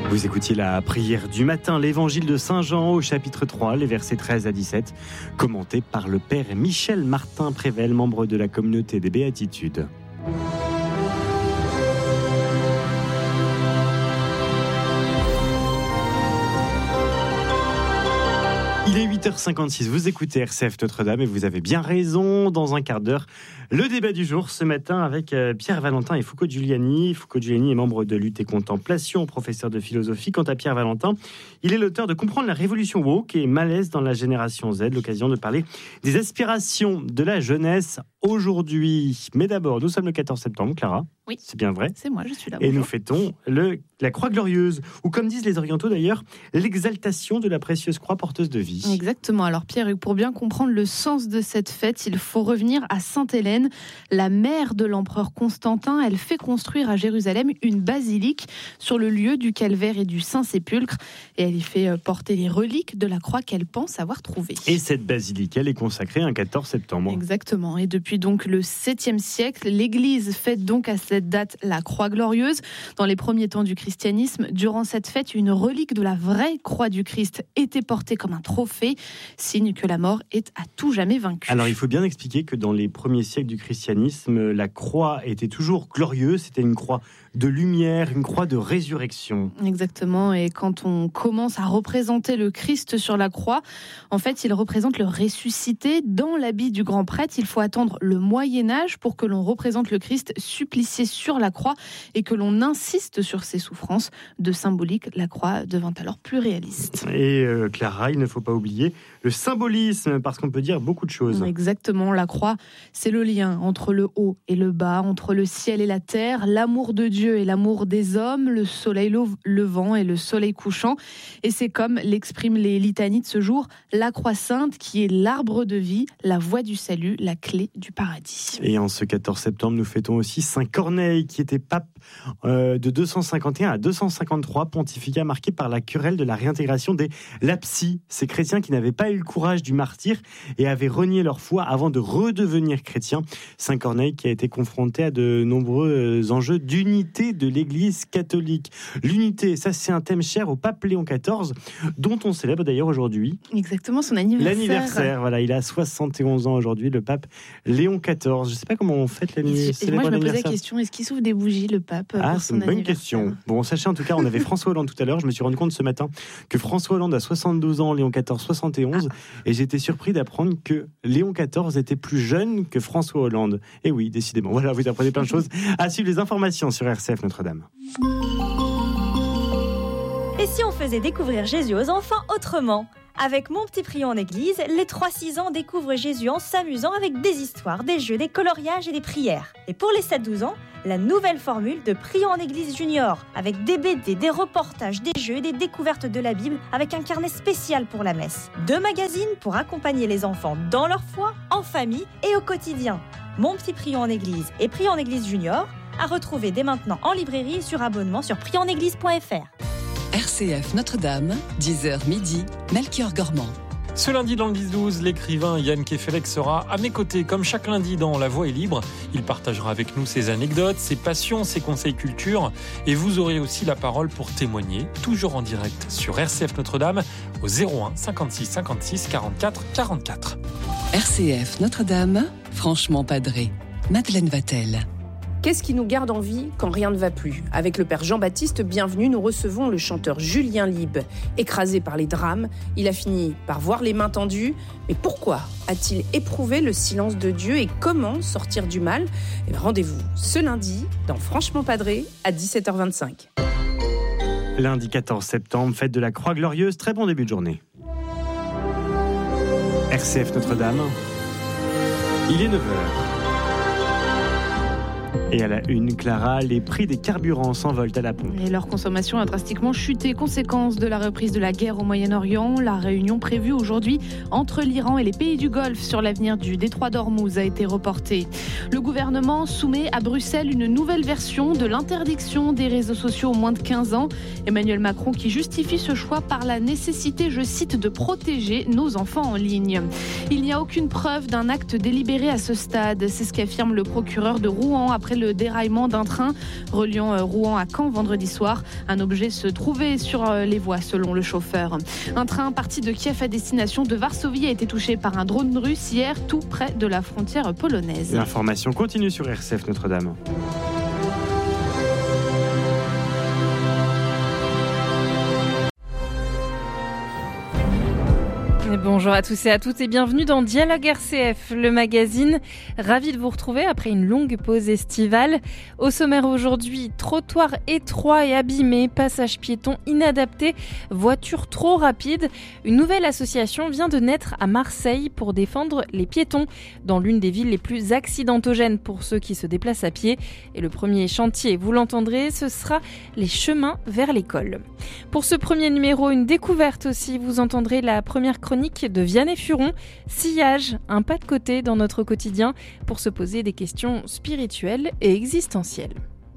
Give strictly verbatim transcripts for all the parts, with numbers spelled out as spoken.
Vous écoutiez la prière du matin, l'évangile de Saint Jean au chapitre trois, les versets treize à dix-sept, commenté par le père Michel Martin Prével, membre de la communauté des Béatitudes. Il est huit heures cinquante-six, vous écoutez R C F Notre-Dame et vous avez bien raison. Dans un quart d'heure, le débat du jour ce matin avec Pierre Valentin et Foucault Giuliani. Foucault Giuliani est membre de Lutte et Contemplation, professeur de philosophie. Quant à Pierre Valentin, il est l'auteur de Comprendre la révolution woke et malaise dans la génération Z. L'occasion de parler des aspirations de la jeunesse aujourd'hui. Mais d'abord, nous sommes le quatorze septembre, Clara. Oui, c'est bien vrai. C'est moi, je suis là. Et bonjour. nous fêtons le, la croix glorieuse, ou comme disent les orientaux d'ailleurs, l'exaltation de la précieuse croix porteuse de vie. Exactement. Alors Pierre, pour bien comprendre le sens de cette fête, il faut revenir à Sainte-Hélène, la mère de l'empereur Constantin. Elle fait construire à Jérusalem une basilique sur le lieu du calvaire et du Saint-Sépulcre, et elle y fait porter les reliques de la croix qu'elle pense avoir trouvée. Et cette basilique, elle est consacrée un quatorze septembre. Exactement. Et depuis donc le septième siècle, l'Église fête donc à cette date la croix glorieuse. Dans les premiers temps du christianisme, durant cette fête, une relique de la vraie croix du Christ était portée comme un trophée, signe que la mort est à tout jamais vaincue. Alors il faut bien expliquer que dans les premiers siècles du christianisme, la croix était toujours glorieuse, c'était une croix de lumière, une croix de résurrection. Exactement, et quand on commence à représenter le Christ sur la croix, en fait, il représente le ressuscité dans l'habit du grand prêtre. Il faut attendre le Moyen-Âge pour que l'on représente le Christ supplicié sur la croix et que l'on insiste sur ses souffrances. De symbolique, la croix devint alors plus réaliste. Et euh, Clara, il ne faut pas oublier le symbolisme, parce qu'on peut dire beaucoup de choses. Exactement, la croix, c'est le lien entre le haut et le bas, entre le ciel et la terre, l'amour de Dieu et l'amour des hommes, le soleil levant et le soleil couchant. Et c'est comme l'expriment les litanies de ce jour, la croix sainte qui est l'arbre de vie, la voie du salut, la clé du paradis. Et en ce quatorze septembre, nous fêtons aussi Saint Corneille, qui était pape euh, de deux cent cinquante et un à deux cent cinquante-trois, pontificat marqué par la querelle de la réintégration des lapsis, ces chrétiens qui n'avaient pas eu le courage du martyre et avaient renié leur foi avant de redevenir chrétiens. Saint Corneille qui a été confronté à de nombreux enjeux d'unité de l'Église catholique. L'unité, ça c'est un thème cher au pape Léon quatorze, dont on célèbre d'ailleurs aujourd'hui. Exactement, son anniversaire. L'anniversaire, voilà, il a soixante et onze ans aujourd'hui, le pape Léon quatorze. Je ne sais pas comment on fête l'anniversaire. Moi je me posais la question, est-ce qu'il souffle des bougies le pape Ah, pour c'est son une bonne anniversaire. question. Bon, sachez en tout cas, on avait François Hollande tout à l'heure, je me suis rendu compte ce matin que François Hollande a soixante-douze ans, Léon quatorze soixante et onze, ah. et j'étais surpris d'apprendre que Léon quatorze était plus jeune que François Hollande. Et oui, décidément, voilà, vous apprenez plein de choses. À suivre les informations sur R C F Notre-Dame. Et si on faisait découvrir Jésus aux enfants autrement ? Avec Mon Petit Prion en Église, les trois six ans découvrent Jésus en s'amusant avec des histoires, des jeux, des coloriages et des prières. Et pour les sept douze ans, la nouvelle formule de Prion en Église Junior, avec des B D, des reportages, des jeux et des découvertes de la Bible, avec un carnet spécial pour la messe. Deux magazines pour accompagner les enfants dans leur foi, en famille et au quotidien. Mon Petit Prion en Église et Prion en Église Junior, à retrouver dès maintenant en librairie et sur abonnement sur prion en église point f r. R C F Notre-Dame, dix heures midi, Melchior Gormand. Ce lundi dans le dix douze, l'écrivain Yann Kefelec sera à mes côtés, comme chaque lundi dans La Voix est libre. Il partagera avec nous ses anecdotes, ses passions, ses conseils culture. Et vous aurez aussi la parole pour témoigner, toujours en direct sur R C F Notre-Dame, au zéro un cinquante-six cinquante-six quarante-quatre quarante-quatre. R C F Notre-Dame, franchement padré. Madeleine Vatel. Qu'est-ce qui nous garde en vie quand rien ne va plus ? Avec le père Jean-Baptiste Bienvenu, nous recevons le chanteur Julien Lieb. Écrasé par les drames, il a fini par voir les mains tendues. Mais pourquoi a-t-il éprouvé le silence de Dieu et comment sortir du mal ? Et bien, rendez-vous ce lundi dans Franchement Padré à dix-sept heures vingt-cinq. Lundi quatorze septembre, fête de la Croix Glorieuse. Très bon début de journée. R C F Notre-Dame, il est neuf heures. Et à la une, Clara, les prix des carburants s'envolent à la pompe. Et leur consommation a drastiquement chuté, conséquence de la reprise de la guerre au Moyen-Orient. La réunion prévue aujourd'hui entre l'Iran et les pays du Golfe sur l'avenir du détroit d'Ormuz a été reportée. Le gouvernement soumet à Bruxelles une nouvelle version de l'interdiction des réseaux sociaux aux moins de quinze ans. Emmanuel Macron qui justifie ce choix par la nécessité, je cite, de protéger nos enfants en ligne. Il n'y a aucune preuve d'un acte délibéré à ce stade. C'est ce qu'affirme le procureur de Rouen après le déraillement d'un train reliant Rouen à Caen vendredi soir. Un objet se trouvait sur les voies selon le chauffeur. Un train parti de Kiev à destination de Varsovie a été touché par un drone russe hier tout près de la frontière polonaise. L'information continue sur R C F Notre-Dame. Bonjour à tous et à toutes et bienvenue dans Dialogue R C F, le magazine. Ravi de vous retrouver après une longue pause estivale. Au sommaire aujourd'hui, trottoir étroit et abîmé, passage piéton inadapté, voiture trop rapide. Une nouvelle association vient de naître à Marseille pour défendre les piétons dans l'une des villes les plus accidentogènes pour ceux qui se déplacent à pied. Et le premier chantier, vous l'entendrez, ce sera les chemins vers l'école. Pour ce premier numéro, une découverte aussi, vous entendrez la première chronique de Vianney Furon, Sillage, un pas de côté dans notre quotidien pour se poser des questions spirituelles et existentielles.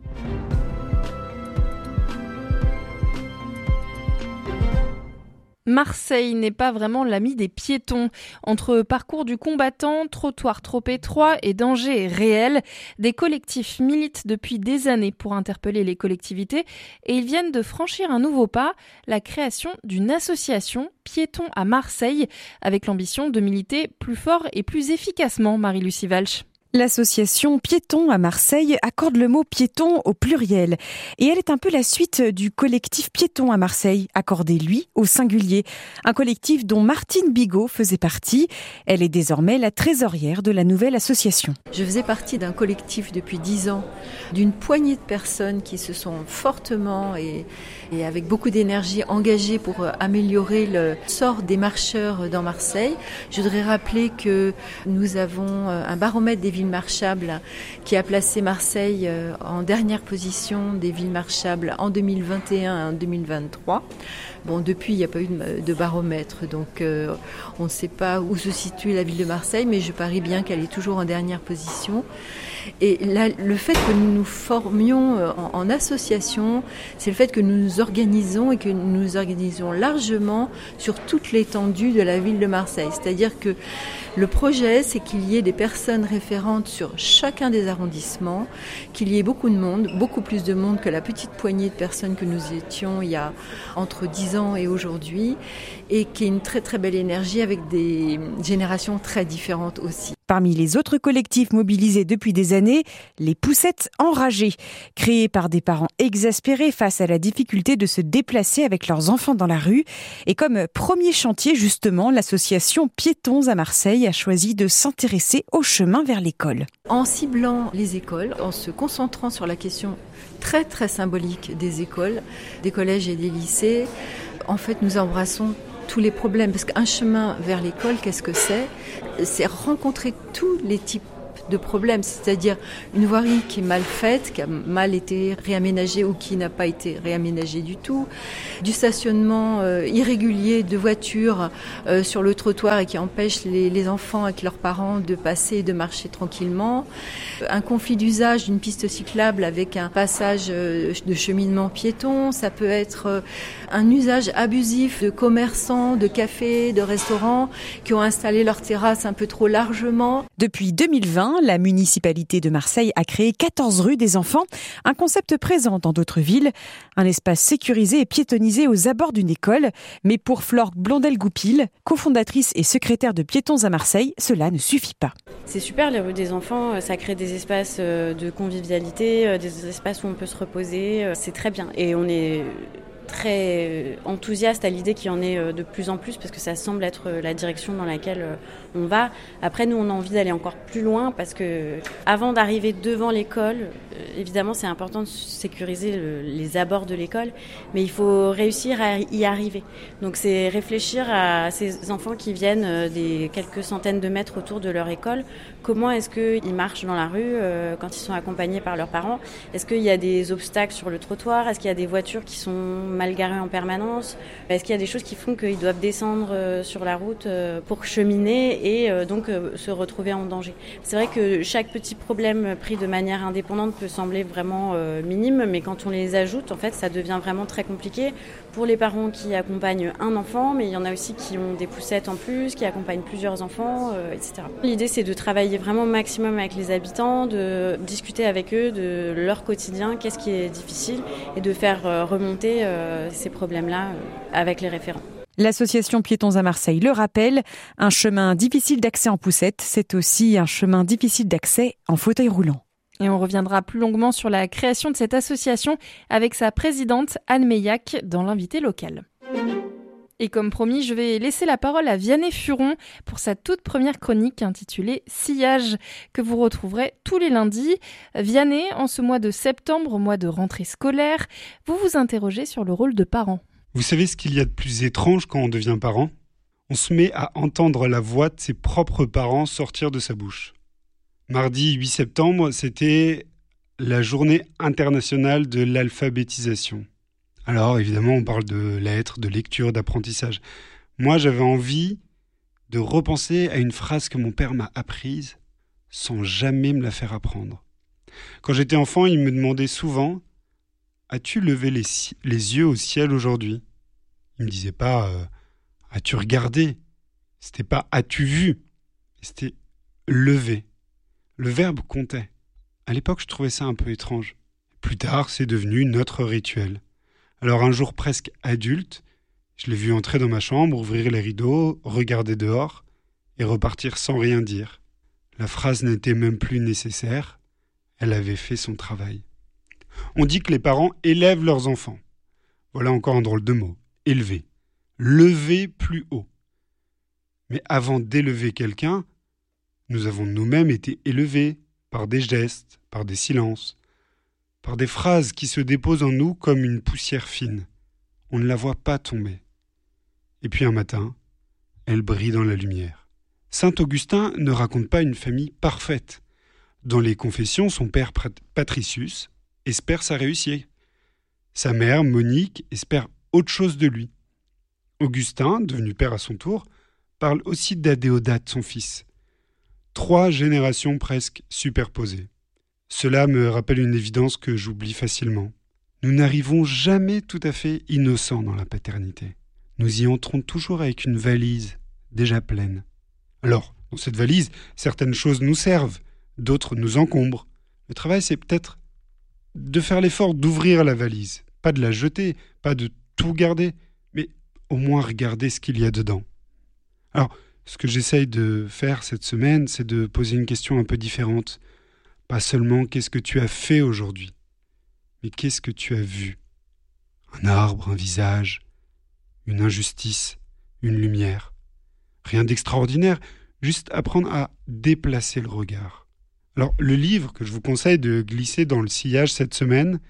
Marseille n'est pas vraiment l'ami des piétons. Entre parcours du combattant, trottoirs trop étroits et dangers réels, des collectifs militent depuis des années pour interpeller les collectivités et ils viennent de franchir un nouveau pas, la création d'une association Piétons à Marseille, avec l'ambition de militer plus fort et plus efficacement, Marie-Lucie Walsh. L'association Piétons à Marseille accorde le mot piéton au pluriel. Et elle est un peu la suite du collectif Piétons à Marseille, accordé lui au singulier. Un collectif dont Martine Bigot faisait partie. Elle est désormais la trésorière de la nouvelle association. Je faisais partie d'un collectif depuis dix ans, d'une poignée de personnes qui se sont fortement et, et avec beaucoup d'énergie engagées pour améliorer le sort des marcheurs dans Marseille. Je voudrais rappeler que nous avons un baromètre des villes marchables qui a placé Marseille en dernière position des villes marchables en deux mille vingt et un et en deux mille vingt-trois. Bon, depuis, il n'y a pas eu de baromètre, donc euh, on ne sait pas où se situe la ville de Marseille, mais je parie bien qu'elle est toujours en dernière position. Et là, le fait que nous nous formions en, en association, c'est le fait que nous nous organisons et que nous nous organisons largement sur toute l'étendue de la ville de Marseille. C'est-à-dire que le projet, c'est qu'il y ait des personnes référentes sur chacun des arrondissements, qu'il y ait beaucoup de monde, beaucoup plus de monde que la petite poignée de personnes que nous étions il y a entre dix ans et aujourd'hui, et qu'il y ait une très très belle énergie avec des générations très différentes aussi. Parmi les autres collectifs mobilisés depuis des années, les Poussettes enragées, créées par des parents exaspérés face à la difficulté de se déplacer avec leurs enfants dans la rue. Et comme premier chantier, justement, l'association Piétons à Marseille a choisi de s'intéresser au chemin vers l'école. En ciblant les écoles, en se concentrant sur la question très très symbolique des écoles, des collèges et des lycées, en fait nous embrassons tous les problèmes, parce qu'un chemin vers l'école, qu'est-ce que c'est ? C'est rencontrer tous les types de problèmes, c'est-à-dire une voirie qui est mal faite, qui a mal été réaménagée ou qui n'a pas été réaménagée du tout, du stationnement euh, irrégulier de voitures euh, sur le trottoir et qui empêche les, les enfants avec leurs parents de passer et de marcher tranquillement, un conflit d'usage d'une piste cyclable avec un passage euh, de cheminement piéton, ça peut être euh, un usage abusif de commerçants, de cafés, de restaurants qui ont installé leurs terrasses un peu trop largement. Depuis deux mille vingt, la municipalité de Marseille a créé quatorze rues des enfants, un concept présent dans d'autres villes, un espace sécurisé et piétonnisé aux abords d'une école. Mais pour Flore Blondel-Goupil, cofondatrice et secrétaire de Piétons à Marseille, cela ne suffit pas. C'est super les rues des enfants, ça crée des espaces de convivialité, des espaces où on peut se reposer, c'est très bien. Et on est très enthousiaste à l'idée qu'il y en ait de plus en plus parce que ça semble être la direction dans laquelle on va. Après, nous, on a envie d'aller encore plus loin parce que avant d'arriver devant l'école, évidemment, c'est important de sécuriser le, les abords de l'école, mais il faut réussir à y arriver. Donc, c'est réfléchir à ces enfants qui viennent des quelques centaines de mètres autour de leur école. Comment est-ce qu'ils marchent dans la rue euh, quand ils sont accompagnés par leurs parents ? Est-ce qu'il y a des obstacles sur le trottoir ? Est-ce qu'il y a des voitures qui sont mal garés en permanence? Est-ce qu'il y a des choses qui font qu'ils doivent descendre sur la route pour cheminer et donc se retrouver en danger? C'est vrai que chaque petit problème pris de manière indépendante peut sembler vraiment minime, mais quand on les ajoute, en fait, ça devient vraiment très compliqué pour les parents qui accompagnent un enfant, mais il y en a aussi qui ont des poussettes en plus, qui accompagnent plusieurs enfants, euh, et cetera. L'idée, c'est de travailler vraiment au maximum avec les habitants, de discuter avec eux de leur quotidien, qu'est-ce qui est difficile, et de faire remonter euh, ces problèmes-là euh, avec les référents. L'association Piétons à Marseille le rappelle, un chemin difficile d'accès en poussette, c'est aussi un chemin difficile d'accès en fauteuil roulant. Et on reviendra plus longuement sur la création de cette association avec sa présidente Anne Meillac dans l'invité local. Et comme promis, je vais laisser la parole à Vianney Furon pour sa toute première chronique intitulée « Sillage » que vous retrouverez tous les lundis. Vianney, en ce mois de septembre, mois de rentrée scolaire, vous vous interrogez sur le rôle de parent. Vous savez ce qu'il y a de plus étrange quand on devient parent ? On se met à entendre la voix de ses propres parents sortir de sa bouche. Mardi huit septembre, c'était la journée internationale de l'alphabétisation. Alors évidemment, on parle de lettres, de lecture, d'apprentissage. Moi, j'avais envie de repenser à une phrase que mon père m'a apprise sans jamais me la faire apprendre. Quand j'étais enfant, il me demandait souvent « As-tu levé les, les yeux au ciel aujourd'hui ?» Il me disait pas euh, « As-tu regardé ?» C'était pas « As-tu vu ?» C'était « lever ». Le verbe comptait. À l'époque, je trouvais ça un peu étrange. Plus tard, c'est devenu notre rituel. Alors un jour presque adulte, je l'ai vu entrer dans ma chambre, ouvrir les rideaux, regarder dehors et repartir sans rien dire. La phrase n'était même plus nécessaire, elle avait fait son travail. On dit que les parents élèvent leurs enfants. Voilà encore un drôle de mot, élever. Lever plus haut. Mais avant d'élever quelqu'un, nous avons nous-mêmes été élevés par des gestes, par des silences, par des phrases qui se déposent en nous comme une poussière fine. On ne la voit pas tomber. Et puis un matin, elle brille dans la lumière. Saint Augustin ne raconte pas une famille parfaite. Dans les Confessions, son père Patricius espère sa réussite. Sa mère, Monique, espère autre chose de lui. Augustin, devenu père à son tour, parle aussi d'Adéodate, son fils. Trois générations presque superposées. Cela me rappelle une évidence que j'oublie facilement. Nous n'arrivons jamais tout à fait innocents dans la paternité. Nous y entrons toujours avec une valise déjà pleine. Alors, dans cette valise, certaines choses nous servent, d'autres nous encombrent. Le travail, c'est peut-être de faire l'effort d'ouvrir la valise, pas de la jeter, pas de tout garder, mais au moins regarder ce qu'il y a dedans. Alors, ce que j'essaye de faire cette semaine, c'est de poser une question un peu différente. Pas seulement qu'est-ce que tu as fait aujourd'hui, mais qu'est-ce que tu as vu ? Un arbre, un visage, une injustice, une lumière. Rien d'extraordinaire, juste apprendre à déplacer le regard. Alors, le livre que je vous conseille de glisser dans le sillage cette semaine,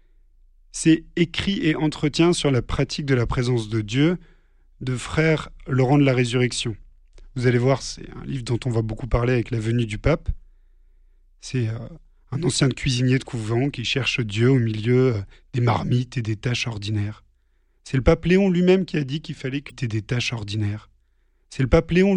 c'est « Écrits et entretiens sur la pratique de la présence de Dieu » de frère Laurent de la Résurrection. Vous allez voir, c'est un livre dont on va beaucoup parler avec la venue du pape. C'est euh, un ancien cuisinier de couvent qui cherche Dieu au milieu euh, des marmites et des tâches ordinaires. C'est le pape Léon lui-même qui a dit qu'il fallait quitter des tâches ordinaires. C'est le pape Léon